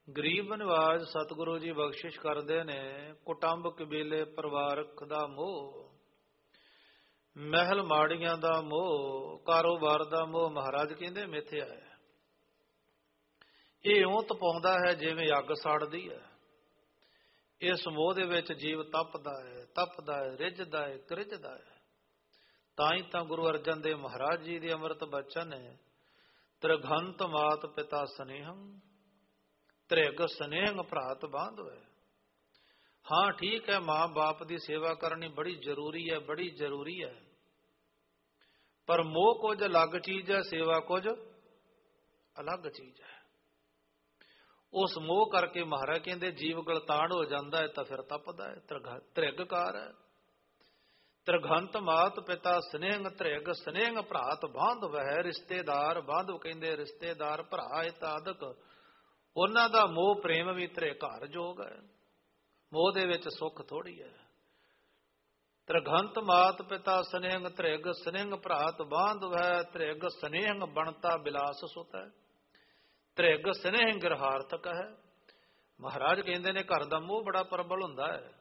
ਗਰੀਬ ਨਿਵਾਜ ਸਤਿਗੁਰੂ ਜੀ ਬਖਸ਼ਿਸ਼ ਕਰਦੇ ਨੇ। ਕੁਟੰਬ ਕਬੀਲੇ ਪਰਿਵਾਰਕ ਦਾ ਮੋਹ, ਮਹਿਲ ਮਾੜੀਆਂ ਦਾ ਮੋਹ, ਕਾਰੋਬਾਰ ਦਾ ਮੋਹ ਮਹਾਰਾਜ ਕਹਿੰਦੇ ਮਿਥਿਆ ਹੈ। ਇਹ ਇਉਂ ਤਪਾਉਂਦਾ ਹੈ ਜਿਵੇਂ ਅੱਗ ਸਾੜਦੀ ਹੈ। ਇਸ ਮੋਹ ਦੇ ਵਿੱਚ ਜੀਵ ਤਪਦਾ ਹੈ, ਰਿੱਝਦਾ ਹੈ, ਕਰਿੱਝਦਾ ਹੈ। ਤਾਂ ਹੀ ਤਾਂ ਗੁਰੂ ਅਰਜਨ ਦੇਵ ਮਹਾਰਾਜ ਜੀ ਦੇ ਅੰਮ੍ਰਿਤ ਬਚਨ ਹੈ, ਤ੍ਰਿਗੰਤ ਮਾਤ ਪਿਤਾ ਸਨੇਹੰ, ਤ੍ਰਿਗ ਸਨੇਹੰ ਭਰਾਤ ਬਾਂਧਵੈ। ਹਾਂ ਠੀਕ ਹੈ, ਮਾਂ ਬਾਪ ਦੀ ਸੇਵਾ ਕਰਨੀ ਬੜੀ ਜ਼ਰੂਰੀ ਹੈ, ਬੜੀ ਜ਼ਰੂਰੀ ਹੈ। ਪਰ ਮੋਹ ਕੁਝ ਅਲੱਗ ਚੀਜ਼ ਹੈ, ਸੇਵਾ ਕੁਝ ਅਲੱਗ ਚੀਜ਼ ਹੈ। ਉਸ ਮੋਹ ਕਰਕੇ ਮਹਾਰਾਜ ਕਹਿੰਦੇ ਜੀਵ ਗਲਤਾਨ ਹੋ ਜਾਂਦਾ ਹੈ ਤਾਂ ਫਿਰ ਤਪਦਾ ਹੈ, ਤ੍ਰਿਗਕਾਰ ਹੈ। ਤ੍ਰਿਗੰਤ ਮਾਤ ਪਿਤਾ ਸਨੇਹੰ, ਤ੍ਰਿਗ ਸਨੇਹੰ ਭਰਾਤ ਬਾਂਧਵੈ। ਰਿਸ਼ਤੇਦਾਰ, ਬਾਂਧਵ ਕਹਿੰਦੇ ਰਿਸ਼ਤੇਦਾਰ, ਭਰਾ ਇਤਾਦਿਕ, ਉਹਨਾਂ ਦਾ ਮੋਹ ਪ੍ਰੇਮ ਵੀ ਤ੍ਰਿਘਾਰ ਜੋਗ ਹੈ। ਮੋਹ ਦੇ ਵਿੱਚ ਸੁੱਖ ਥੋੜੀ ਹੈ। ਤ੍ਰਿਗੰਤ ਮਾਤ ਪਿਤਾ ਸਨੇਹੰ, ਤ੍ਰਿਗ ਸਨੇਹੰ ਭਰਾਤ ਬਾਂਧਵੈ। ਤ੍ਰਿਗ ਸਨੇਹੰ ਬਣਤਾ ਬਿਲਾਸ ਸੁਤ ਹੈ, ਤ੍ਰਿਗ ਸਨੇਹੰ ਗਿਰਹਾਰਥਕ ਹੈ। ਮਹਾਰਾਜ ਕਹਿੰਦੇ ਨੇ ਘਰ ਦਾ ਮੋਹ ਬੜਾ ਪ੍ਰਬਲ ਹੁੰਦਾ ਹੈ,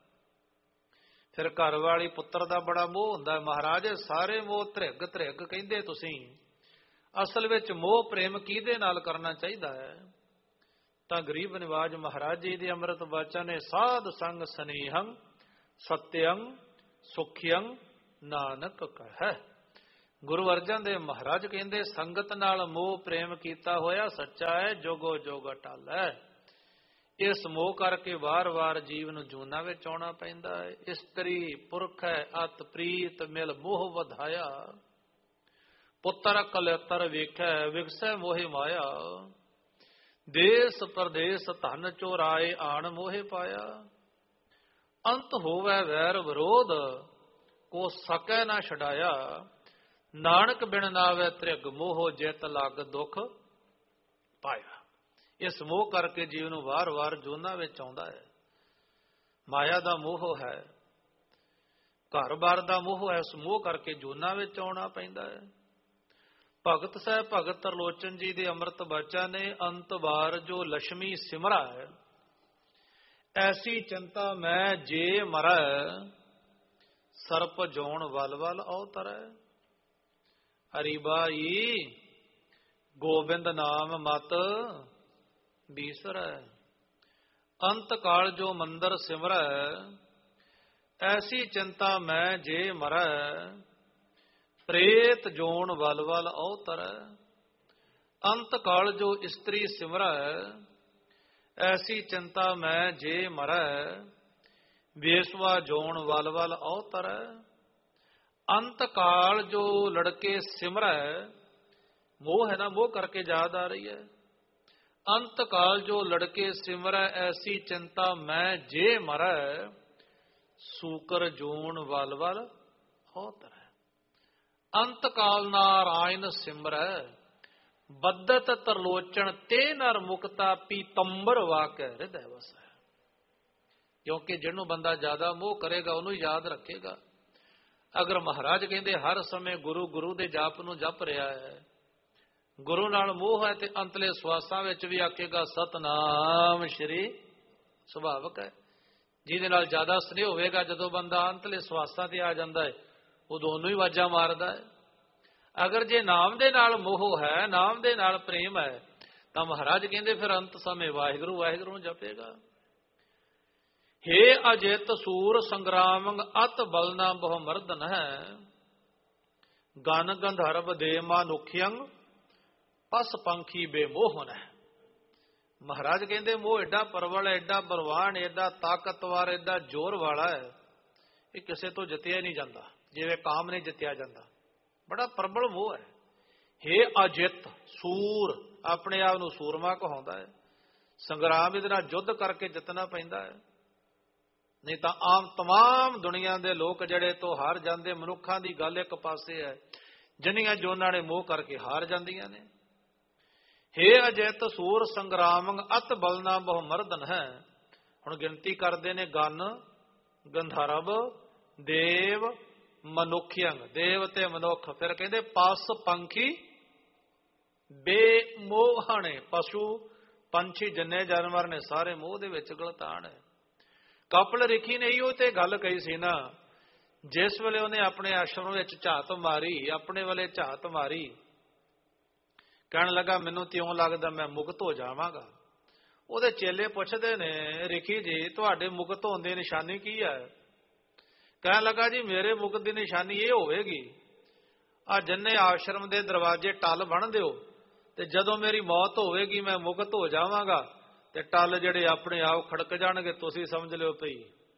ਫਿਰ ਘਰ ਵਾਲੀ ਪੁੱਤਰ ਦਾ ਬੜਾ ਮੋਹ ਹੁੰਦਾ ਹੈ। ਮਹਾਰਾਜ ਸਾਰੇ ਮੋਹ ਤ੍ਰਿਗ ਤ੍ਰਿਗ ਕਹਿੰਦੇ ਤੁਸੀਂ, ਅਸਲ ਵਿੱਚ ਮੋਹ ਪ੍ਰੇਮ ਕਿਹਦੇ ਨਾਲ ਕਰਨਾ ਚਾਹੀਦਾ ਹੈ? ਤਾਂ ਗਰੀਬ ਨਿਵਾਜ ਮਹਾਰਾਜ ਜੀ ਦੇ ਅੰਮ੍ਰਿਤ ਬਚਨ ਨੇ, ਸਾਧ ਸੰਗ ਸਨੇਹੰ ਸਤਯੰ ਸੁਖਯੰ ਨਾਨਕ ਕਹੈ। ਗੁਰੂ ਅਰਜਨ ਦੇਵ ਮਹਾਰਾਜ ਕਹਿੰਦੇ ਸੰਗਤ ਨਾਲ ਮੋਹ ਪ੍ਰੇਮ ਕੀਤਾ ਹੋਇਆ ਸੱਚਾ ਹੈ, ਜੋਗੋ ਜੋਗ ਅਟਲ ਹੈ। ਇਸ ਮੋਹ ਕਰਕੇ ਵਾਰ-ਵਾਰ ਜੀਵ ਨੂੰ ਜੂਨਾਂ ਵਿੱਚ ਆਉਣਾ ਪੈਂਦਾ ਹੈ। ਇਸਤਰੀ ਪੁਰਖ ਹੈ ਅਤ ਪ੍ਰੀਤ ਮਿਲ ਮੋਹ ਵਧਾਇਆ, ਪੁੱਤਰ ਕਲੇਤਰ ਵੇਖੈ ਵਿਗਸੈ ਮੋਹਿ ਮਾਇਆ। ਦੇਸ ਪਰਦੇਸ ਧਨ ਚੋਰਾਏ ਆਣ ਮੋਹਿ ਪਾਇਆ, ਅੰਤ ਹੋਵੈ ਵੈਰ ਵਿਰੋਧ ਕੋ ਸਕੈ ਨਾ ਛਡਾਇਆ। ਨਾਨਕ ਬਿਨ ਨਾਵੈ ਤ੍ਰਿਗ ਮੋਹ ਜਿਤ ਲਗ ਦੁਖ ਪਾਇਆ। ਇਸ ਮੋਹ ਕਰਕੇ ਜੀਵ ਨੂੰ ਵਾਰ-ਵਾਰ ਜੂਨਾਂ ਵਿੱਚ ਆਉਂਦਾ ਹੈ। ਮਾਇਆ ਦਾ ਮੋਹ ਹੈ, ਘਰ-ਬਾਰ ਦਾ ਮੋਹ ਹੈ, ਉਸ ਮੋਹ ਕਰਕੇ ਜੂਨਾਂ ਵਿੱਚ ਆਉਣਾ ਪੈਂਦਾ ਹੈ। ਭਗਤ ਸਾਹਿਬ ਭਗਤ ਤਰਲੋਚਨ ਜੀ ਦੇ ਅੰਮ੍ਰਿਤ ਬਚਨ ਨੇ, ਅੰਤ ਵਾਰ ਜੋ ਲక్ష్ਮੀ ਸਿਮਰੈ, ਐਸੀ ਚਿੰਤਾ ਮੈਂ ਜੇ ਮਰੈ, ਸਰਪ ਜੋਣ ਵਲ ਵਲ ਅਵਤਰੈ। ਹਰੀ ਬਾਈ ਗੋਬਿੰਦ ਨਾਮ ਮਤ ਬੀਸਰੈ, ਅੰਤ ਕਾਲ ਜੋ ਮੰਦਰ ਸਿਮਰੈ, ਐਸੀ ਚਿੰਤਾ ਮੈਂ ਜੇ ਮਰੈ, ਪ੍ਰੇਤ ਜੋਣ ਵਲ ਵਲ ਅਵਤਰੈ। ਅੰਤ ਕਾਲ ਜੋ ਇਸਤਰੀ ਸਿਮਰੈ, ਐਸੀ ਚਿੰਤਾ ਮੈਂ ਜੇ ਮਰੈ, ਵੇਸਵਾ ਜੋਣ ਵਲ ਵਲ ਅਵਤਰੈ। ਅੰਤ ਕਾਲ ਜੋ ਲੜਕੇ ਸਿਮਰੈ, ਮੋਹ ਹੈ ਨਾ, ਮੋਹ ਕਰਕੇ ਯਾਦ ਆ ਰਹੀ ਹੈ। ਅੰਤ ਕਾਲ ਜੋ ਲੜਕੇ ਸਿਮਰੈ, ਐਸੀ ਚਿੰਤਾ ਮੈਂ ਜੇ ਮਰੈ, ਸੂਕਰ ਜੋਣ ਵਲ ਵਲ ਅਵਤਰੈ। ਅੰਤ ਕਾਲ ਨਾਰਾਇਣ ਸਿਮਰੈ, ਬੱਦਤ ਤਰਲੋਚਨ ਤੇ ਨਰ ਮੁਕਤਾ ਪੀਤੰਬਰ ਵਾਕੈ ਹਿਰਦੈ ਵਸੈ। ਕਿਉਂਕਿ ਜਿਹਨੂੰ ਬੰਦਾ ਜ਼ਿਆਦਾ ਮੋਹ ਕਰੇਗਾ ਉਹਨੂੰ ਯਾਦ ਰੱਖੇਗਾ। ਅਗਰ ਮਹਾਰਾਜ ਕਹਿੰਦੇ ਹਰ ਸਮੇਂ ਗੁਰੂ ਗੁਰੂ ਦੇ ਜਾਪ ਨੂੰ ਜਪ ਰਿਹਾ ਹੈ, ਗੁਰੂ ਨਾਲ ਮੋਹ ਹੈ, ਤੇ ਅੰਤਲੇ ਸਵਾਸਾਂ ਵਿੱਚ ਵੀ ਆਖੇਗਾ ਸਤਨਾਮ ਸ਼੍ਰੀ, ਸੁਭਾਵਕ ਹੈ। ਜਿਹਦੇ ਨਾਲ ਜ਼ਿਆਦਾ ਸਨੇਹ ਹੋਵੇਗਾ, ਜਦੋਂ ਬੰਦਾ ਅੰਤਲੇ ਸਵਾਸਾਂ ਤੇ ਆ ਜਾਂਦਾ ਹੈ ਉਦੋਂ ਉਹਨੂੰ ਹੀ ਆਵਾਜ਼ਾਂ ਮਾਰਦਾ ਹੈ। ਅਗਰ ਜੇ ਨਾਮ ਦੇ ਨਾਲ ਮੋਹ ਹੈ, ਨਾਮ ਦੇ ਨਾਲ ਪ੍ਰੇਮ ਹੈ, ਤਾਂ ਮਹਾਰਾਜ ਕਹਿੰਦੇ ਫਿਰ ਅੰਤ ਸਮੇਂ ਵਾਹਿਗੁਰੂ ਵਾਹਿਗੁਰੂ ਨੂੰ ਜਪੇਗਾ। ਹੇ ਅਜਿਤ ਸੂਰ ਸੰਗਰਾਮੰ ਅਤ ਬਲਨਾ ਬਹੁ ਮਰਦਨ ਹੈ, ਗਨ ਗੰਧਰਵ ਦੇ ਮਾਨੁਖਯੰ ਪਸ ਪੰਖੀ ਬੇਮੋਹਨ ਹੈ। ਮਹਾਰਾਜ ਕਹਿੰਦੇ ਮੋਹ ਐਡਾ ਪ੍ਰਬਲ, ਐਡਾ ਬਲਵਾਨ, ਐਡਾ ਤਾਕਤਵਰ, ਐਡਾ ਜ਼ੋਰ ਵਾਲਾ ਹੈ, ਇਹ ਕਿਸੇ ਤੋਂ ਜਿੱਤਿਆ ਨਹੀਂ ਜਾਂਦਾ, ਜਿਵੇਂ ਕਾਮ ਨਹੀਂ ਜਿੱਤਿਆ ਜਾਂਦਾ। ਬੜਾ ਪ੍ਰਬਲ ਮੋਹ ਹੈ। ਹੇ ਅਜਿਤ ਸੂਰ, ਆਪਣੇ ਆਪ ਨੂੰ ਸੂਰਮਾ ਕਹਾਉਂਦਾ ਹੈ। ਸੰਗਰਾਮ ਇਹਦੇ ਨਾਲ ਯੁੱਧ ਕਰਕੇ ਜਿੱਤਣਾ ਪੈਂਦਾ ਹੈ, ਨਹੀਂ ਤਾਂ ਆਮ ਤਮਾਮ ਦੁਨੀਆ ਦੇ ਲੋਕ ਜਿਹੜੇ ਤੋਂ ਹਾਰ ਜਾਂਦੇ, ਮਨੁੱਖਾਂ ਦੀ ਗੱਲ ਇੱਕ ਪਾਸੇ ਹੈ, ਜਿੰਨੀਆਂ ਜੋ ਉਹਨਾਂ ਨੇ ਮੋਹ ਕਰਕੇ ਹਾਰ ਜਾਂਦੀਆਂ ਨੇ। ਹੇ ਅਜਿਤ ਸੂਰ ਸੰਗਰਾਮੰ ਅਤ ਬਲਨਾ ਬਹੁ ਮਰਦਨ ਹੈ। ਹੁਣ ਗਿਣਤੀ ਕਰਦੇ ਨੇ, ਗਨ ਗੰਧਰਵ ਦੇਵ ਮਨੁੱਖਯੰ, ਦੇਵ ਤੇ ਮਨੁੱਖ। ਫਿਰ ਕਹਿੰਦੇ ਪਸ ਪੰਖੀ ਬੇਮੋਹਣੇ, ਪਸ਼ੂ ਪੰਛੀ ਜਿੰਨੇ ਜਾਨਵਰ ਨੇ ਸਾਰੇ ਮੋਹ ਦੇ ਵਿੱਚ ਗਲਤਾਨ ਹੈ। ਕਪਲ ਰਿਖੀ ਨੇ ਇਹੋ ਤੇ ਗੱਲ ਕਹੀ ਸੀ ਨਾ, ਜਿਸ ਵੇਲੇ ਉਹਨੇ ਆਪਣੇ ਆਸ਼ਰਮ ਵਿੱਚ ਝਾਤ ਮਾਰੀ, ਆਪਣੇ ਵੱਲੇ ਝਾਤ ਮਾਰੀ, ਕਹਿਣ ਲੱਗਾ ਮੈਨੂੰ ਤਿਉਂ ਲੱਗਦਾ ਮੈਂ ਮੁਕਤ ਹੋ ਜਾਵਾਂਗਾ। ਉਹਦੇ ਚੇਲੇ ਪੁੱਛਦੇ ਨੇ, ਰਿਖੀ ਜੀ ਤੁਹਾਡੇ ਮੁਕਤ ਹੋਣ ਦੀ ਨਿਸ਼ਾਨੀ ਕੀ ਹੈ? ਕਹਿਣ ਲੱਗਾ ਜੀ ਮੇਰੇ ਮੁਕਤ ਦੀ ਨਿਸ਼ਾਨੀ ਇਹ ਹੋਵੇਗੀ, ਆ ਜਿੰਨੇ ਆਸ਼ਰਮ ਦੇ ਦਰਵਾਜ਼ੇ ਟੱਲ ਬਣ ਦਿਓ, ਤੇ ਜਦੋਂ ਮੇਰੀ ਮੌਤ ਹੋਵੇਗੀ ਮੈਂ ਮੁਕਤ ਹੋ ਜਾਵਾਂਗਾ, ਤੇ ਟੱਲ ਜਿਹੜੇ ਆਪਣੇ ਆਪ ਖੜਕ ਜਾਣਗੇ, ਤੁਸੀਂ ਸਮਝ ਲਿਓ ਭਈ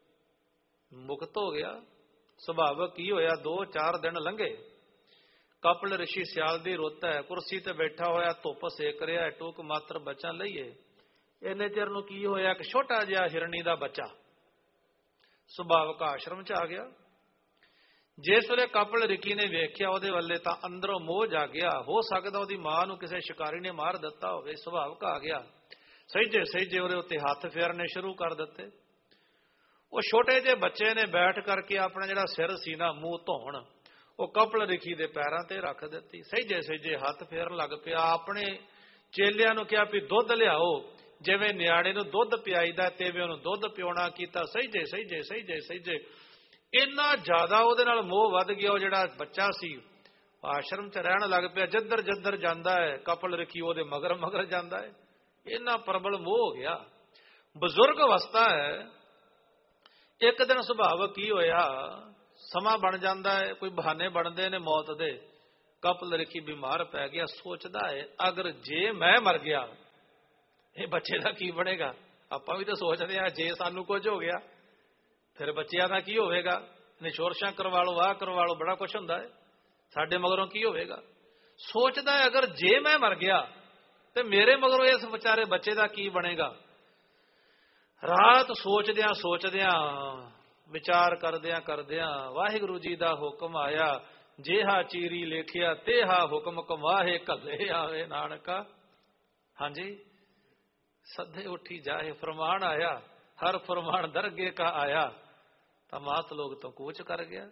ਮੁਕਤ ਹੋ ਗਿਆ। ਸੁਭਾਵਕ ਕੀ ਹੋਇਆ, 2-4 ਦਿਨ ਲੰਘੇ। ਕਪਲ ਰਿਸ਼ੀ ਸਿਆਲ ਦੀ ਰੁੱਤ ਹੈ, ਕੁਰਸੀ ਤੇ ਬੈਠਾ ਹੋਇਆ ਧੁੱਪ ਸੇਕ ਰਿਹਾ, ਟੂਕ ਮਾਤਰ ਬਚਨ ਲਈਏ। ਇੰਨੇ ਚਿਰ ਨੂੰ ਕੀ ਹੋਇਆ, ਇੱਕ ਛੋਟਾ ਜਿਹਾ ਹਿਰਨੀ ਦਾ ਬੱਚਾ ਸੁਭਾਵਕ ਆਸ਼ਰਮ ਚ ਆ ਗਿਆ। ਜਿਸ ਵੇਲੇ ਕਪਲ ਰਿਖੀ ਨੇ ਵੇਖਿਆ ਉਹਦੇ ਵੱਲੇ, ਤਾਂ ਅੰਦਰੋਂ ਮੋਹ ਜਾਗਿਆ। ਹੋ ਸਕਦਾ ਉਹਦੀ ਮਾਂ ਨੂੰ ਕਿਸੇ ਸ਼ਿਕਾਰੀ ਨੇ ਮਾਰ ਦਿੱਤਾ ਹੋਵੇ। ਸੁਭਾਵਕ ਆ ਗਿਆ, ਸਹਿਜੇ ਸਹਿਜੇ ਉਹਦੇ ਉੱਤੇ ਹੱਥ ਫੇਰਨੇ ਸ਼ੁਰੂ ਕਰ ਦਿੱਤੇ। ਉਹ ਛੋਟੇ ਜਿਹੇ ਬੱਚੇ ਨੇ ਬੈਠ ਕਰਕੇ ਆਪਣਾ ਜਿਹੜਾ ਸਿਰ ਸੀ ਨਾ, ਮੂੰਹ ਧੋਣ, ਉਹ ਕਪਲ ਰਿਖੀ ਦੇ ਪੈਰਾਂ ਤੇ ਰੱਖ ਦਿੱਤੀ। ਸਹਿਜੇ ਸਹਿਜੇ ਹੱਥ ਫੇਰਨ ਲੱਗ ਪਿਆ। ਆਪਣੇ ਚੇਲਿਆਂ ਨੂੰ ਕਿਹਾ ਵੀ ਦੁੱਧ ਲਿਆਓ, ਜਿਵੇਂ ਨਿਆਣੇ ਨੂੰ ਦੁੱਧ ਪਿਆਈਦਾ ਤੇਵੇਂ ਉਹਨੂੰ ਦੁੱਧ ਪਿਉਣਾ ਕੀਤਾ। ਸਹਿਜੇ ਸਹਿਜੇ ਸਹਿਜੇ ਸਹਿਜੇ ਇੰਨਾ ਜ਼ਿਆਦਾ ਉਹਦੇ ਨਾਲ ਮੋਹ ਵੱਧ ਗਿਆ। ਉਹ ਜਿਹੜਾ ਬੱਚਾ ਸੀ ਆਸ਼ਰਮ ਚ ਰਹਿਣ ਲੱਗ ਪਿਆ। ਜਿੱਧਰ ਜਿੱਧਰ ਜਾਂਦਾ ਹੈ ਕਪਲ ਰਿਖੀ ਉਹਦੇ ਮਗਰ ਮਗਰ ਜਾਂਦਾ ਹੈ। ਇੰਨਾ ਪ੍ਰਬਲ ਮੋਹ ਹੋ ਗਿਆ। ਬਜ਼ੁਰਗ ਅਵਸਥਾ ਹੈ। ਇੱਕ ਦਿਨ ਸੁਭਾਵਕ ਕੀ ਹੋਇਆ, ਸਮਾਂ ਬਣ ਜਾਂਦਾ ਹੈ, ਕੋਈ ਬਹਾਨੇ ਬਣਦੇ ਨੇ ਮੌਤ ਦੇ। ਕਪਲ ਰਿਖੀ ਬਿਮਾਰ ਪੈ ਗਿਆ। ਸੋਚਦਾ ਹੈ ਅਗਰ ਜੇ ਮੈਂ ਮਰ ਗਿਆ ਇਹ ਬੱਚੇ ਦਾ ਕੀ ਬਣੇਗਾ। ਆਪਾਂ ਵੀ ਤਾਂ ਸੋਚਦੇ ਹਾਂ ਜੇ ਸਾਨੂੰ ਕੁਝ ਹੋ ਗਿਆ ਫਿਰ ਬੱਚਿਆਂ ਦਾ ਕੀ ਹੋਵੇਗਾ। ਨਿਸ਼ੋਰਸ਼ਾਂ ਕਰਵਾ ਲਓ, ਆਹ ਕਰਵਾ ਲਓ, ਬੜਾ ਕੁਛ ਹੁੰਦਾ ਹੈ, ਸਾਡੇ ਮਗਰੋਂ ਕੀ ਹੋਵੇਗਾ। ਸੋਚਦਾ ਹੈ ਅਗਰ ਜੇ ਮੈਂ ਮਰ ਗਿਆ ਤੇ ਮੇਰੇ ਮਗਰੋਂ ਇਸ ਵਿਚਾਰੇ ਬੱਚੇ ਦਾ ਕੀ ਬਣੇਗਾ। ਰਾਤ ਸੋਚਦਿਆਂ ਸੋਚਦਿਆਂ, ਵਿਚਾਰ ਕਰਦਿਆਂ ਕਰਦਿਆਂ ਵਾਹਿਗੁਰੂ ਜੀ ਦਾ ਹੁਕਮ ਆਇਆ, ਜੇਹਾ ਚੀਰੀ ਲੇਖਿਆ ਤੇਹਾ ਹੁਕਮ ਕਮਾਹੇ ਘੱਲੇ ਆਵੇ ਨਾਨਕਾ। ਹਾਂਜੀ, ਸੱਦੇ ਉੱਠੀ ਜਾਏ ਫਰਮਾਨ ਆਇਆ, ਹਰ ਫਰਮਾਨ ਦਰਗੇ ਕਾ ਆਇਆ। ਤਾਂ ਮਾਤ ਲੋਕ ਤੋਂ ਕੂਚ ਕਰ ਗਿਆ।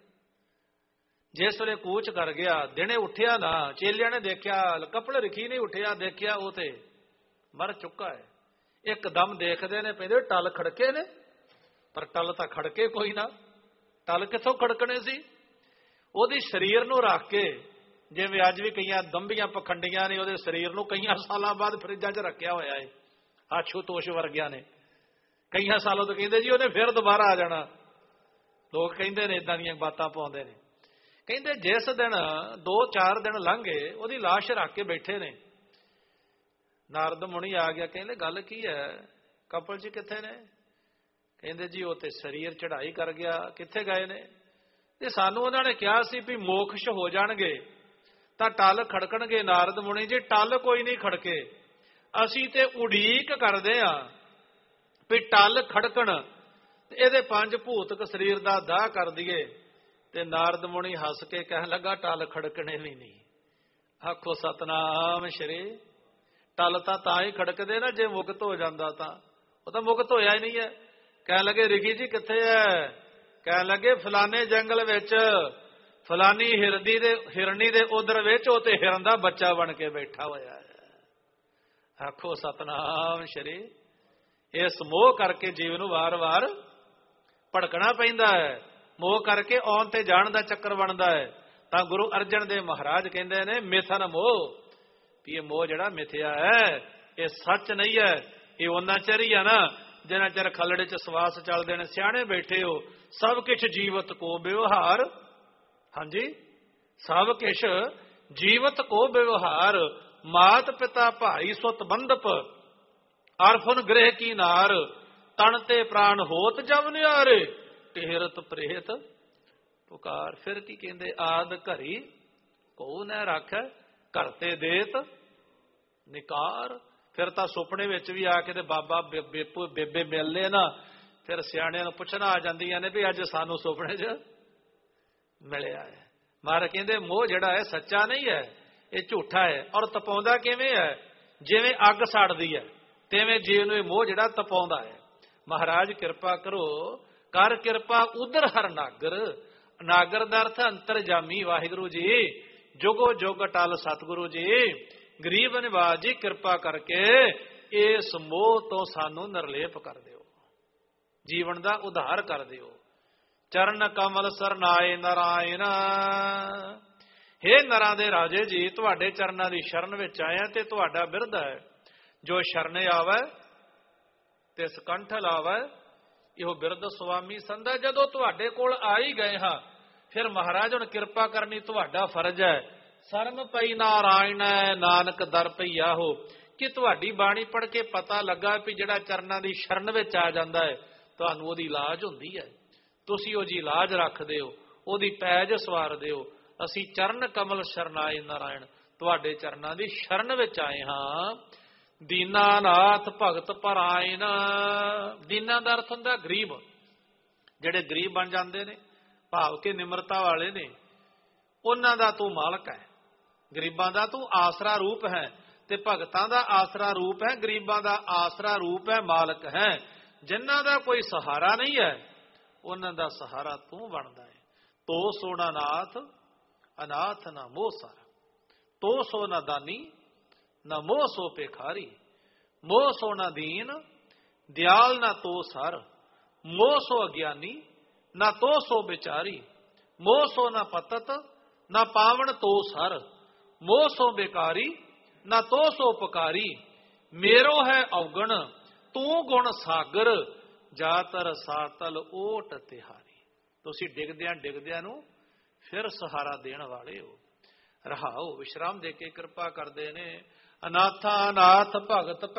ਜਿਸ ਵੇਲੇ ਕੂਚ ਕਰ ਗਿਆ, ਦਿਨੇ ਉੱਠਿਆ ਨਾ, ਚੇਲਿਆਂ ਨੇ ਦੇਖਿਆ, ਕਪਲ ਰਿਖੀ ਨਹੀਂ ਉੱਠਿਆ, ਦੇਖਿਆ ਉਹ ਤੇ ਮਰ ਚੁੱਕਾ ਹੈ। ਇੱਕਦਮ ਦੇਖਦੇ ਨੇ ਪੈਂਦੇ ਟਲ ਖੜਕੇ ਨੇ, ਪਰ ਟਲ ਤਾਂ ਖੜਕੇ ਕੋਈ ਨਾ। ਟਲ ਕਿੱਥੋਂ ਖੜਕਣੇ ਸੀ। ਉਹਦੀ ਸਰੀਰ ਨੂੰ ਰੱਖ ਕੇ, ਜਿਵੇਂ ਅੱਜ ਵੀ ਕਈਆਂ ਦੰਬੀਆਂ ਪਖੰਡੀਆਂ ਨੇ ਉਹਦੇ ਸਰੀਰ ਨੂੰ ਕਈਆਂ ਸਾਲਾਂ ਬਾਅਦ ਫਰਿੱਜਾਂ 'ਚ ਰੱਖਿਆ ਹੋਇਆ ਹੈ। ਆਸ਼ੂਤੋਸ਼ ਵਰਗਿਆਂ ਨੇ ਕਈਆਂ ਸਾਲਾਂ ਤੋਂ ਕਹਿੰਦੇ ਜੀ ਉਹਨੇ ਫਿਰ ਦੁਬਾਰਾ ਆ ਜਾਣਾ। ਲੋਕ ਕਹਿੰਦੇ ਨੇ, ਇਦਾਂ ਦੀਆਂ ਬਾਤਾਂ ਪਾਉਂਦੇ ਨੇ। ਕਹਿੰਦੇ ਜਿਸ ਦਿਨ 2-4 ਦਿਨ ਲੰਘ ਗਏ, ਉਹਦੀ ਲਾਸ਼ ਰੱਖ ਕੇ ਬੈਠੇ ਨੇ। ਨਾਰਦ ਮੁਨੀ ਆ ਗਿਆ, ਕਹਿੰਦੇ ਗੱਲ ਕੀ ਹੈ, ਕਪਲ ਜੀ ਕਿੱਥੇ ਨੇ। ਕਹਿੰਦੇ ਜੀ ਉਹ ਤੇ ਸਰੀਰ ਚੜ੍ਹਾਈ ਕਰ ਗਿਆ। ਕਿੱਥੇ ਗਏ ਨੇ। ਤੇ ਸਾਨੂੰ ਉਹਨਾਂ ਨੇ ਕਿਹਾ ਸੀ ਵੀ ਮੋਖਸ਼ ਹੋ ਜਾਣਗੇ ਤਾਂ ਟਲ ਖੜਕਣਗੇ। ਨਾਰਦ ਮੁਨੀ ਜੀ ਟਲ ਕੋਈ ਨਹੀਂ ਖੜਕੇ, ਅਸੀਂ ਤੇ ਉਡੀਕ ਕਰਦੇ ਹਾਂ ਵੀ ਟਲ ਖੜਕਣ, ਇਹਦੇ 5 ਭੂਤਕ ਸਰੀਰ ਦਾ ਦਾਹ ਕਰ ਦਈਏ। ਤੇ ਨਾਰਦ ਮੁਨੀ ਹੱਸ ਕੇ ਕਹਿਣ ਲੱਗਾ ਟਲ ਖੜਕਣੇ ਵੀ ਨਹੀਂ। ਆਖੋ ਸਤਨਾਮ ਸ਼੍ਰੀ। ਟਲ ਤਾਂ ਹੀ ਖੜਕਦੇ ਨਾ ਜੇ ਮੁਕਤ ਹੋ ਜਾਂਦਾ, ਤਾਂ ਉਹ ਤਾਂ ਮੁਕਤ ਹੋਇਆ ਹੀ ਨਹੀਂ ਹੈ। ਕਹਿਣ ਲੱਗੇ ਰਿਖੀ ਜੀ ਕਿੱਥੇ ਹੈ। ਕਹਿਣ ਲੱਗੇ ਫਲਾਣੇ ਜੰਗਲ ਵਿੱਚ, ਫਲਾਨੀ ਹਿਰਨੀ ਦੇ ਉਧਰ ਵਿੱਚ, ਉਹ ਤੇ ਹਿਰਨ ਦਾ ਬੱਚਾ ਬਣ ਕੇ ਬੈਠਾ ਹੋਇਆ ਹੈ। ਆਖੋ ਸਤਨਾਮ ਸ਼੍ਰੀ। ਇਸ ਮੋਹ ਕਰਕੇ ਜੀਵ ਨੂੰ ਵਾਰ-ਵਾਰ ਭੜਕਣਾ ਪੈਂਦਾ ਹੈ। ਮੋਹ ਕਰਕੇ ਆਉਣ ਤੇ ਜਾਣ ਦਾ ਚੱਕਰ ਬਣਦਾ ਹੈ। ਤਾਂ ਗੁਰੂ ਅਰਜਨ ਦੇਵ ਮਹਾਰਾਜ ਕਹਿੰਦੇ ਨੇ ਮਿਥਨ ਮੋਹ, ਵੀ ਇਹ ਮੋਹ ਜਿਹੜਾ ਮਿਥਿਆ ਹੈ, ਇਹ ਸੱਚ ਨਹੀਂ ਹੈ। ਇਹ ਉਹਨਾਂ ਚਿਰ ਹੀ ਆ ਨਾ ਜਿੰਨਾ ਚਿਰ ਖਲੜੇ 'ਚ ਸਵਾਸ ਚੱਲਦੇ ਨੇ। ਸਿਆਣੇ ਬੈਠੇ ਹੋ, ਸਭ ਕੁਛ ਜੀਵਤ ਕੋ ਵਿਵਹਾਰ। ਹਾਂਜੀ, ਸਭ ਕੁਛ ਜੀਵਤ ਕੋ ਵਿਵਹਾਰ। ਮਾਤ ਪਿਤਾ ਭਾਈ ਸੁਤ ਬੰਧਪ, ਅਰਫਨ ਗ੍ਰਹਿ ਕੀ ਨਾਰ। ਤਨ ਤੇ ਪ੍ਰਾਣ ਹੋਤ ਜਬ ਨਿਆਰੇ, ਟੇਰਤ ਪ੍ਰੇਤ ਪੁਕਾਰ। ਫਿਰ ਕੀ ਕਹਿੰਦੇ, ਆਦ ਘਰੀ ਕੋ ਨਾ ਰੱਖੈ, ਘਰ ਤੇ ਦੇਤ ਨਿਕਾਰ। ਫਿਰ ਤਾਂ ਸੁਪਨੇ ਵਿੱਚ ਵੀ ਆ ਕੇ ਤੇ ਬਾਬਾ ਬੇਬੇ ਮਿਲਨੇ ਨਾ, ਫਿਰ ਸਿਆਣਿਆਂ ਨੂੰ ਪੁੱਛਣਾ ਆ ਜਾਂਦੀਆਂ ਨੇ ਵੀ ਅੱਜ ਸਾਨੂੰ ਸੁਪਨੇ 'ਚ ਮਿਲਿਆ ਹੈ। ਮਹਾਰਾਜ ਕਹਿੰਦੇ ਮੋਹ ਜਿਹੜਾ ਹੈ ਸੱਚਾ ਨਹੀਂ ਹੈ, ਇਹ ਝੂਠਾ ਹੈ। ਔਰ ਤਪਾਉਂਦਾ ਕਿਵੇਂ ਹੈ, ਜਿਵੇਂ ਅੱਗ ਸਾੜਦੀ ਹੈ ਤਿਵੇਂ ਜੀਵ ਨੂੰ ਇਹ ਮੋਹ ਜਿਹੜਾ ਤਪਾਉਂਦਾ ਹੈ। ਮਹਾਰਾਜ ਕਿਰਪਾ ਕਰੋ, ਕਰ ਕਿਰਪਾ ਉਧਰ ਹਰ ਨਾਗਰ। ਨਾਗਰ ਦਾ ਅਰਥ ਅੰਤਰਜਾਮੀ ਵਾਹਿਗੁਰੂ ਜੀ। ਜੁਗੋ ਜੁਗ ਟਲ ਸਤਿਗੁਰੂ ਜੀ। ਗਰੀਬ ਨਿਵਾਜ ਜੀ ਕਿਰਪਾ ਕਰਕੇ ਇਸ ਮੋਹ ਤੋਂ ਸਾਨੂੰ ਨਿਰਲੇਪ ਕਰ ਦਿਓ, ਜੀਵਨ ਦਾ ਉਧਾਰ ਕਰ ਦਿਓ। ਚਰਨ ਕਮਲ ਸਰਨਾਏ ਨਾਰਾਇਣ। ਹੇ ਨਰਾਂ ਦੇ ਰਾਜੇ ਜੀ, ਤੁਹਾਡੇ ਚਰਨਾਂ ਦੀ ਸ਼ਰਨ ਵਿੱਚ ਆਇਆ ਤੇ ਤੁਹਾਡਾ ਬਿਰਧ ਹੈ, ਜੋ ਸ਼ਰਨ ਆਵੈ ਤਿਸ ਕੰਠ ਲਾਵੈ, ਇਹੋ ਬਿਰਧ ਸੁਆਮੀ ਸੰਧਾ। ਜਦੋਂ ਤੁਹਾਡੇ ਕੋਲ ਆ ਹੀ ਗਏ ਹਾਂ, ਫਿਰ ਮਹਾਰਾਜ ਹੁਣ ਕਿਰਪਾ ਕਰਨੀ ਤੁਹਾਡਾ ਫਰਜ਼ ਹੈ। ਸ਼ਰਨ ਪਈ ਨਾਰਾਇਣ ਨਾਨਕ ਦਰ ਪਈਆ ਹੋ, ਕਿ ਤੁਹਾਡੀ ਬਾਣੀ ਪੜ੍ਹ ਕੇ ਪਤਾ ਲੱਗਾ ਵੀ ਜਿਹੜਾ ਚਰਨਾਂ ਦੀ ਸ਼ਰਨ ਵਿੱਚ ਆ ਜਾਂਦਾ ਹੈ, ਤੁਹਾਨੂੰ ਉਹਦੀ ਲਾਜ ਹੁੰਦੀ ਹੈ, ਤੁਸੀਂ ਉਹਦੀ ਲਾਜ ਰੱਖਦੇ ਹੋ, ਉਹਦੀ ਪੈਜ ਸਵਾਰਦੇ ਹੋ। ਅਸੀਂ ਚਰਨ ਕਮਲ ਸ਼ਰਨਾਏ ਨਾਰਾਇਣ, ਤੁਹਾਡੇ ਚਰਨਾਂ ਦੀ ਸ਼ਰਨ ਵਿੱਚ ਆਏ ਹਾਂ। ਦੀਨਾਨਾਥ ਭਗਤ ਪਰਾਇਣ। ਦੀਨਾਂ ਦਾ ਅਰਥ ਹੁੰਦਾ ਗਰੀਬ, ਜਿਹੜੇ ਗਰੀਬ ਬਣ ਜਾਂਦੇ ਨੇ, ਭਾਵ ਕਿ ਨਿਮਰਤਾ ਵਾਲੇ ਨੇ, ਉਹਨਾਂ ਦਾ ਤੂੰ ਮਾਲਕ ਹੈ। ਗਰੀਬਾਂ ਦਾ ਤੂੰ ਆਸਰਾ ਰੂਪ ਹੈ, ਤੇ ਭਗਤਾਂ ਦਾ ਆਸਰਾ ਰੂਪ ਹੈ, ਗਰੀਬਾਂ ਦਾ ਆਸਰਾ ਰੂਪ ਹੈ, ਮਾਲਕ ਹੈ। ਜਿਨ੍ਹਾਂ ਦਾ ਕੋਈ ਸਹਾਰਾ ਨਹੀਂ ਹੈ, ਉਹਨਾਂ ਦਾ ਸਹਾਰਾ ਤੂੰ ਬਣਦਾ ਹੈ। ਤੋ ਸੋਨਾ ਨਾਥ ਅਨਾਥ ਨਾ ਮੋਹ ਸਰ, ਤੋ ਸੋ ਨਾ ਦਾਨੀ ਨਾ ਮੋਹ ਸੋ ਭਿਖਾਰੀ। ਮੋਹ ਸੋ ਨਾ ਦੀਨ ਦਿਆਲ ਨਾ ਤੋ ਸਰ, ਮੋਹ ਸੋ ਅਗਿਆਨੀ ਨਾ ਤੋ ਸੋ ਵਿਚਾਰੀ। ਮੋਹ ਸੋ ਨਾ ਪਤਤ ਨਾ ਪਾਵਨ ਤੋ ਸਰ, ਮੋਹ ਸੋ ਬੇਕਾਰੀ ਨਾ ਤੋ ਸੋ ਪੁਕਾਰੀ। ਮੇਰੋ ਹੈ ਔਗਣ ਤੂੰ ਗੁਣ ਸਾਗਰ, ਜਾਤਰ ਸਾਤਲ ਓਟ ਤਿਹਾਰੀ। ਤੁਸੀਂ ਡਿੱਗਦਿਆਂ ਨੂੰ ਫਿਰ ਸਹਾਰਾ ਦੇਣ ਵਾਲੇ ਹੋ। ਰਹਾਓ ਵਿਸ਼ਰਾਮ ਦੇ ਕੇ ਕਿਰਪਾ ਕਰਦੇ ਨੇ। ਅਨਾਥਾ ਅਨਾਥ ਭਗਤ